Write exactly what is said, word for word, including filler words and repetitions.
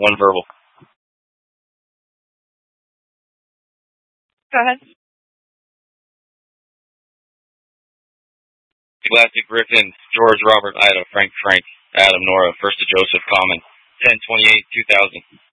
one verbal. Go ahead. Galactic Griffin, George Robert Ida, Frank Frank, Adam Nora, First to Joseph Common, ten twenty-eight two thousand.